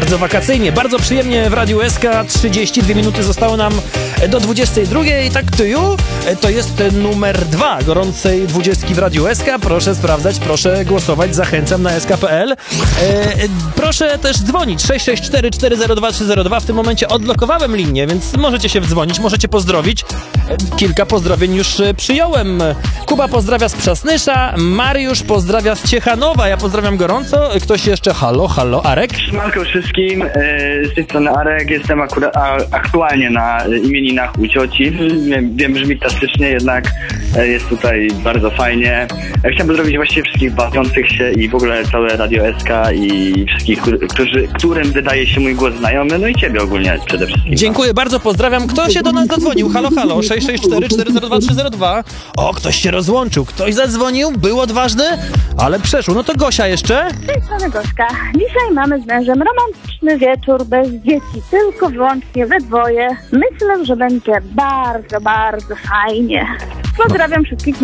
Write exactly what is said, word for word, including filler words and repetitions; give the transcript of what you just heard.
Bardzo wakacyjnie, bardzo przyjemnie w Radiu S K. trzydzieści dwie minuty zostało nam do dwudziestej drugiej. Tak, to ju, to jest numer dwa gorącej dwudziestki w Radiu S K. Proszę sprawdzać, proszę głosować, zachęcam na s k kropka p l. E, proszę też dzwonić sześć sześć cztery cztery zero dwa trzy zero dwa. W tym momencie odblokowałem linię, więc możecie się wdzwonić, możecie pozdrowić. E, kilka pozdrowień już przyjąłem. Kuba pozdrawia z Przasnysza, Mariusz pozdrawia z Ciechanowa, ja pozdrawiam gorąco. Ktoś jeszcze? Halo, halo, Arek? Siemanko wszystkim, z tej strony Arek, jestem akurat a, aktualnie na imieninach u cioci. Wiem, wiem, brzmi klasycznie, jednak jest tutaj bardzo fajnie. Chciałem pozdrowić właściwie wszystkich bawiących się i w ogóle całe Radio S K i wszystkich, którzy, którym wydaje się mój głos znajomy, no i ciebie ogólnie przede wszystkim. Dziękuję bardzo, pozdrawiam. Kto się do nas dodzwonił? Halo, halo, sześć sześć cztery cztery zero dwa trzy zero dwa. O, ktoś się rozłączył, ktoś zadzwonił, był odważny, ale przeszło. No to Gosia jeszcze. Z tej strony Gośka. Dzisiaj mamy z mężem romantyczny wieczór bez dzieci, tylko wyłącznie we dwoje. Myślę, że będzie bardzo, bardzo fajnie. Pozdrawiam no. wszystkich